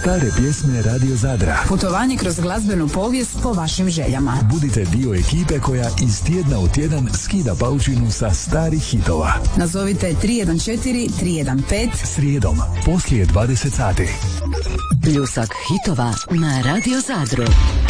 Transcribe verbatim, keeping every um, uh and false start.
Stare pjesme Radio Zadra. Putovanje kroz glazbenu povijest po vašim željama. Budite dio ekipe koja iz tjedna u tjedan skida paučinu sa starih hitova. Nazovite tri jedan četiri tri jedan pet srijedom poslije dvadeset sati. Pljusak hitova na Radio Zadru.